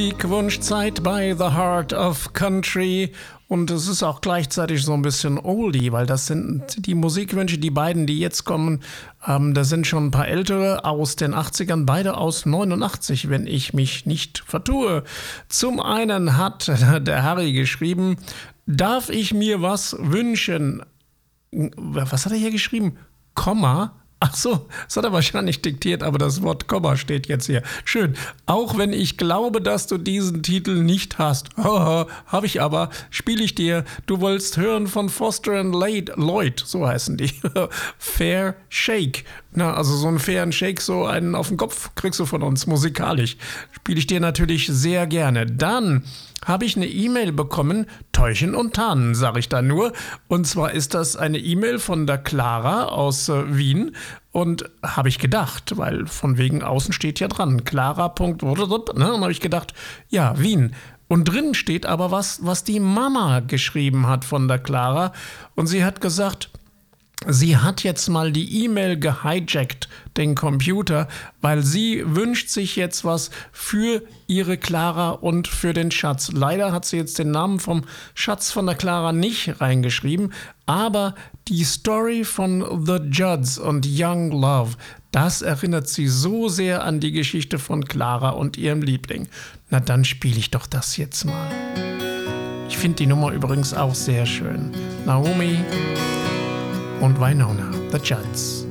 Musikwunschzeit bei The Heart of Country und es ist auch gleichzeitig so ein bisschen Oldie, weil das sind die Musikwünsche, die beiden, die jetzt kommen, da sind schon ein paar ältere aus den 80ern, beide aus 89, wenn ich mich nicht vertue. Zum einen hat der Harry geschrieben, darf ich mir was wünschen? Was hat er hier geschrieben? Komma? Ach so, das hat er wahrscheinlich diktiert, aber das Wort Komma steht jetzt hier. Schön. Auch wenn ich glaube, dass du diesen Titel nicht hast. Habe ich aber. Spiele ich dir. Du wolltest hören von Foster and Lloyd, so heißen die. Fair Shake. Na, also so einen fairen Shake, so einen auf den Kopf kriegst du von uns musikalisch. Spiele ich dir natürlich sehr gerne. Dann habe ich eine E-Mail bekommen, Täuschen und Tarnen, sage ich da nur. Und zwar ist das eine E-Mail von der Clara aus Wien. Und habe ich gedacht, weil von wegen außen steht ja dran, Clara. Ne? Und habe ich gedacht, ja, Wien. Und drin steht aber was die Mama geschrieben hat von der Clara. Und sie hat gesagt, sie hat jetzt mal die E-Mail gehijackt, den Computer, weil sie wünscht sich jetzt was für ihre Clara und für den Schatz. Leider hat sie jetzt den Namen vom Schatz von der Clara nicht reingeschrieben, aber die Story von The Judds und Young Love, das erinnert sie so sehr an die Geschichte von Clara und ihrem Liebling. Na, dann spiele ich doch das jetzt mal. Ich finde die Nummer übrigens auch sehr schön. Naomi und Wynonna, The Judds.